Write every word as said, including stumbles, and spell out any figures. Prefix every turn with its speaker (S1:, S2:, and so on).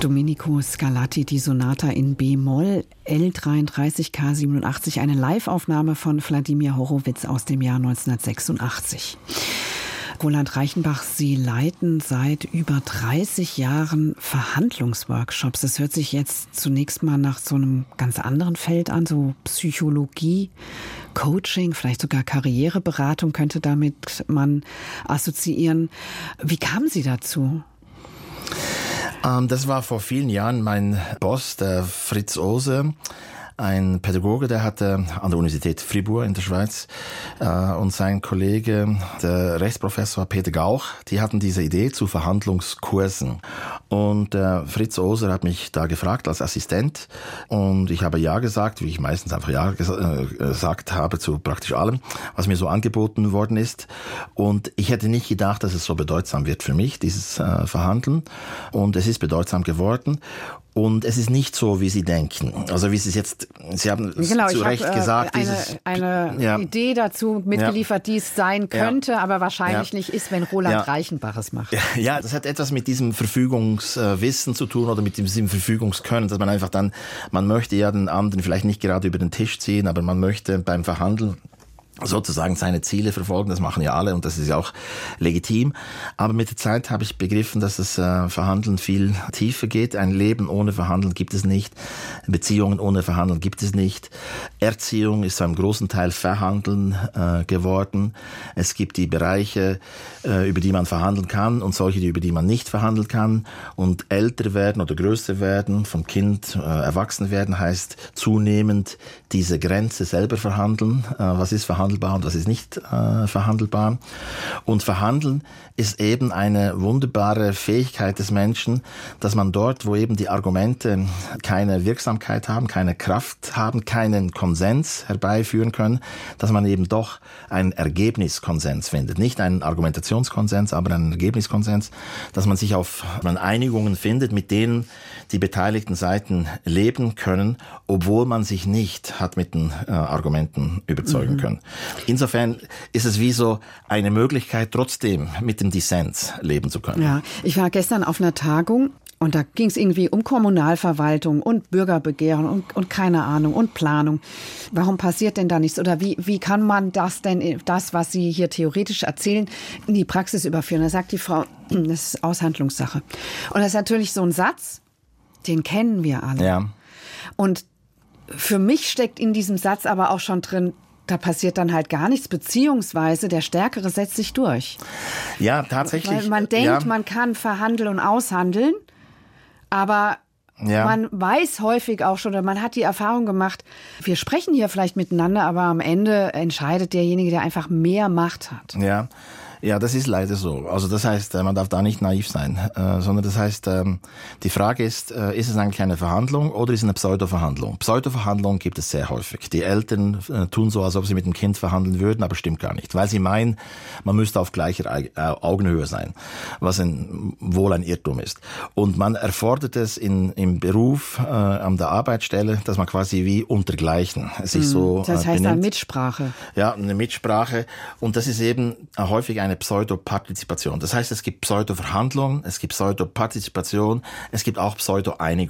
S1: Domenico Scarlatti, die Sonata in B-Moll, L dreiunddreißig K siebenundachtzig, eine Live-Aufnahme von Wladimir Horowitz aus dem Jahr neunzehnhundertsechsundachtzig. Roland Reichenbach, Sie leiten seit über dreißig Jahren Verhandlungsworkshops. Das hört sich jetzt zunächst mal nach so einem ganz anderen Feld an, so Psychologie, Coaching, vielleicht sogar Karriereberatung könnte damit man assoziieren. Wie kamen Sie dazu?
S2: Ähm, das war vor vielen Jahren mein Boss, der Fritz Ohse. Ein Pädagoge, der hatte an der Universität Fribourg in der Schweiz äh, und sein Kollege, der Rechtsprofessor Peter Gauch, die hatten diese Idee zu Verhandlungskursen. Und äh, Fritz Ohser hat mich da gefragt als Assistent und ich habe Ja gesagt, wie ich meistens einfach Ja ges- äh, gesagt habe zu praktisch allem, was mir so angeboten worden ist. Und ich hätte nicht gedacht, dass es so bedeutsam wird für mich, dieses äh, Verhandeln. Und es ist bedeutsam geworden. Und es ist nicht so, wie Sie denken. Also wie Sie es jetzt, Sie haben es
S1: genau,
S2: zu Recht
S1: hab,
S2: gesagt.
S1: Äh,
S2: dieses,
S1: eine eine
S2: ja.
S1: Idee dazu mitgeliefert, ja. die es sein könnte, ja. aber wahrscheinlich ja. nicht ist, wenn Roland ja. Reichenbach es macht.
S2: Ja, das hat etwas mit diesem Verfügungswissen zu tun oder mit diesem Verfügungskönnen, dass man einfach dann, man möchte ja den anderen vielleicht nicht gerade über den Tisch ziehen, aber man möchte beim Verhandeln sozusagen seine Ziele verfolgen, das machen ja alle und das ist ja auch legitim. Aber mit der Zeit habe ich begriffen, dass das äh, Verhandeln viel tiefer geht. Ein Leben ohne Verhandeln gibt es nicht. Beziehungen ohne Verhandeln gibt es nicht. Erziehung ist zu einem großen Teil Verhandeln äh, geworden. Es gibt die Bereiche, äh, über die man verhandeln kann und solche, über die man nicht verhandeln kann. Und älter werden oder größer werden, vom Kind äh, erwachsen werden, heißt zunehmend diese Grenze selber verhandeln. Äh, was ist verhandeln? Verhandelbar und was ist nicht äh, verhandelbar. Und Verhandeln ist eben eine wunderbare Fähigkeit des Menschen, dass man dort, wo eben die Argumente keine Wirksamkeit haben, keine Kraft haben, keinen Konsens herbeiführen können, dass man eben doch einen Ergebniskonsens findet. Nicht einen Argumentationskonsens, aber einen Ergebniskonsens, dass man sich auf man Einigungen findet, mit denen die beteiligten Seiten leben können, obwohl man sich nicht hat mit den äh, Argumenten überzeugen mhm. können. Insofern ist es wie so eine Möglichkeit, trotzdem mit dem Dissens leben zu können.
S1: Ja, ich war gestern auf einer Tagung und da ging es irgendwie um Kommunalverwaltung und Bürgerbegehren und, und keine Ahnung und Planung. Warum passiert denn da nichts? Oder wie, wie kann man das denn, das, was Sie hier theoretisch erzählen, in die Praxis überführen? Da sagt die Frau, das ist Aushandlungssache. Und das ist natürlich so ein Satz, den kennen wir alle.
S2: Ja. Und
S1: für mich steckt in diesem Satz aber auch schon drin, da passiert dann halt gar nichts, beziehungsweise der Stärkere setzt sich durch.
S2: Ja, tatsächlich.
S1: Weil man denkt, ja. man kann verhandeln und aushandeln, aber ja. man weiß häufig auch schon, oder man hat die Erfahrung gemacht, wir sprechen hier vielleicht miteinander, aber am Ende entscheidet derjenige, der einfach mehr Macht hat.
S2: Ja. Ja, das ist leider so. Also das heißt, man darf da nicht naiv sein, äh, sondern das heißt, ähm, die Frage ist, äh, ist es eigentlich eine Verhandlung oder ist es eine Pseudo-Verhandlung? Pseudo-Verhandlungen gibt es sehr häufig. Die Eltern äh, tun so, als ob sie mit dem Kind verhandeln würden, aber stimmt gar nicht, weil sie meinen, man müsste auf gleicher äh, Augenhöhe sein, was ein, wohl ein Irrtum ist. Und man erfordert es in, im Beruf, äh, an der Arbeitsstelle, dass man quasi wie untergleichen sich so
S1: Das heißt
S2: benimmt.
S1: eine Mitsprache.
S2: Ja, eine Mitsprache. Und das ist eben häufig eine Pseudopartizipation. Das heißt, es gibt Pseudo-Verhandlungen, es gibt Pseudopartizipation, es gibt auch Pseudo-Einigung.